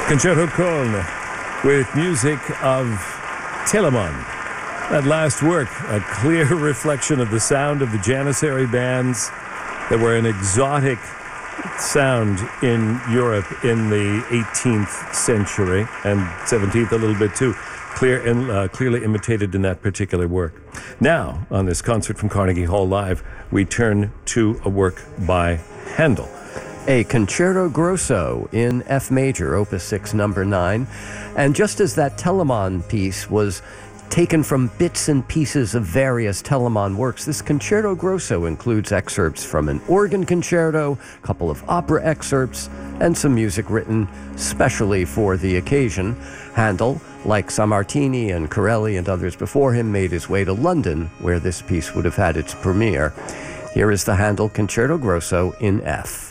Concerto Con with music of Telemann. That last work, a clear reflection of the sound of the Janissary bands that were an exotic sound in Europe in the 18th century and 17th a little bit too. Clearly imitated in that particular work. Now, on this concert from Carnegie Hall Live, we turn to a work by Handel. A Concerto Grosso in F major, Opus 6, number 9. And just as that Telemann piece was taken from bits and pieces of various Telemann works, this Concerto Grosso includes excerpts from an organ concerto, a couple of opera excerpts, and some music written specially for the occasion. Handel, like Sammartini and Corelli and others before him, made his way to London, where this piece would have had its premiere. Here is the Handel Concerto Grosso in F.